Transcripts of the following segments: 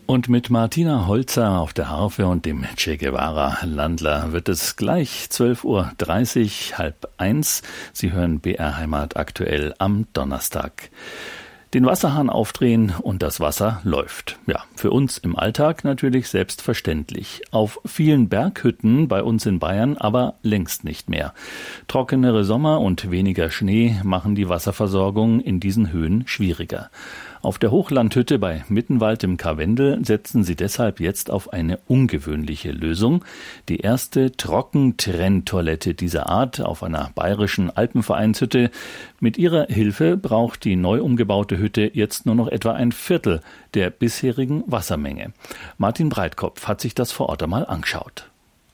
Und mit Martina Holzer auf der Harfe und dem Che Guevara-Landler wird es gleich 12:30 Uhr, 12:30. Sie hören BR Heimat aktuell am Donnerstag. Den Wasserhahn aufdrehen und das Wasser läuft. Ja, für uns im Alltag natürlich selbstverständlich. Auf vielen Berghütten bei uns in Bayern aber längst nicht mehr. Trockenere Sommer und weniger Schnee machen die Wasserversorgung in diesen Höhen schwieriger. Auf der Hochlandhütte bei Mittenwald im Karwendel setzen sie deshalb jetzt auf eine ungewöhnliche Lösung. Die erste Trockentrenntoilette dieser Art auf einer bayerischen Alpenvereinshütte. Mit ihrer Hilfe braucht die neu umgebaute Hütte jetzt nur noch etwa ein Viertel der bisherigen Wassermenge. Martin Breitkopf hat sich das vor Ort einmal angeschaut.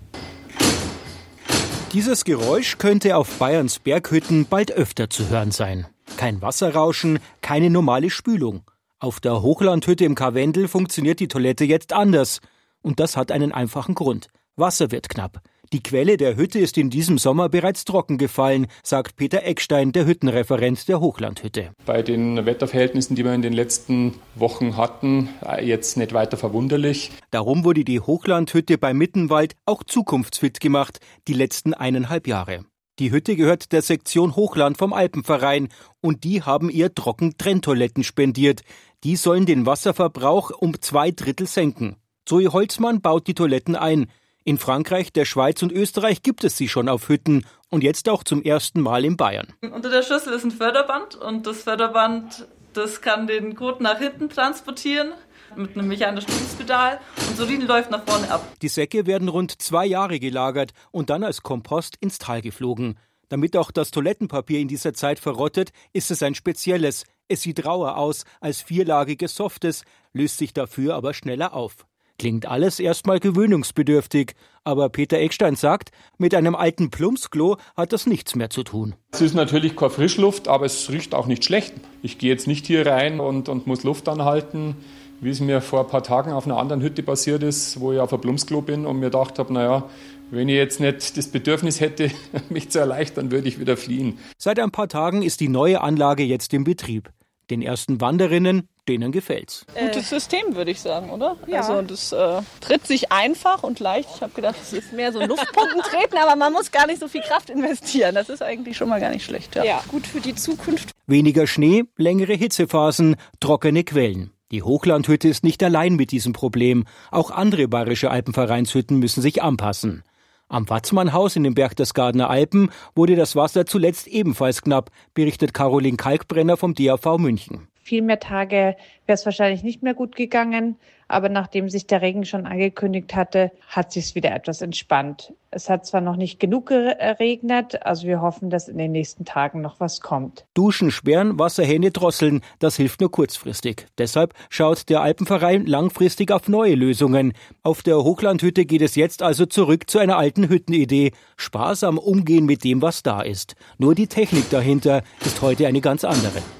Dieses Geräusch könnte auf Bayerns Berghütten bald öfter zu hören sein. Kein Wasserrauschen, keine normale Spülung. Auf der Hochlandhütte im Karwendel funktioniert die Toilette jetzt anders. Und das hat einen einfachen Grund. Wasser wird knapp. Die Quelle der Hütte ist in diesem Sommer bereits trocken gefallen, sagt Peter Eckstein, der Hüttenreferent der Hochlandhütte. Bei den Wetterverhältnissen, die wir in den letzten Wochen hatten, jetzt nicht weiter verwunderlich. Darum wurde die Hochlandhütte bei Mittenwald auch zukunftsfit gemacht, die letzten 1,5 Jahre. Die Hütte gehört der Sektion Hochland vom Alpenverein und die haben ihr Trockentrenntoiletten spendiert. Die sollen den Wasserverbrauch um 2/3 senken. Zoe Holzmann baut die Toiletten ein. In Frankreich, der Schweiz und Österreich gibt es sie schon auf Hütten und jetzt auch zum ersten Mal in Bayern. Unter der Schüssel ist ein Förderband und das Förderband, das kann den Kot nach hinten transportieren mit einem mechanischen Fußpedal und so läuft nach vorne ab. Die Säcke werden rund 2 Jahre gelagert und dann als Kompost ins Tal geflogen. Damit auch das Toilettenpapier in dieser Zeit verrottet, ist es ein spezielles. Es sieht rauer aus als vierlagiges Softes, löst sich dafür aber schneller auf. Klingt alles erstmal gewöhnungsbedürftig, aber Peter Eckstein sagt, mit einem alten Plumpsklo hat das nichts mehr zu tun. Es ist natürlich keine Frischluft, aber es riecht auch nicht schlecht. Ich gehe jetzt nicht hier rein und muss Luft anhalten, wie es mir vor ein paar Tagen auf einer anderen Hütte passiert ist, wo ich auf ein Plumpsklo bin und mir gedacht habe, naja, wenn ich jetzt nicht das Bedürfnis hätte, mich zu erleichtern, würde ich wieder fliehen. Seit ein paar Tagen ist die neue Anlage jetzt im Betrieb. Den ersten Wanderinnen, denen gefällt's. Gutes System, würde ich sagen, oder? Ja. Also das tritt sich einfach und leicht. Ich habe gedacht, Das ist mehr so ein Luftpumpentreten, aber man muss gar nicht so viel Kraft investieren. das ist eigentlich schon mal gar nicht schlecht. Ja, gut für die Zukunft. Weniger Schnee, längere Hitzephasen, trockene Quellen. Die Hochlandhütte ist nicht allein mit diesem Problem. Auch andere bayerische Alpenvereinshütten müssen sich anpassen. Am Watzmannhaus in den Berchtesgadener Alpen wurde das Wasser zuletzt ebenfalls knapp, berichtet Caroline Kalkbrenner vom DAV München. Viel mehr Tage wäre es wahrscheinlich nicht mehr gut gegangen. Aber nachdem sich der Regen schon angekündigt hatte, hat sich es wieder etwas entspannt. Es hat zwar noch nicht genug geregnet, also wir hoffen, dass in den nächsten Tagen noch was kommt. Duschen sperren, Wasserhähne drosseln, das hilft nur kurzfristig. Deshalb schaut der Alpenverein langfristig auf neue Lösungen. Auf der Hochlandhütte geht es jetzt also zurück zu einer alten Hüttenidee. Sparsam umgehen mit dem, was da ist. Nur die Technik dahinter ist heute eine ganz andere.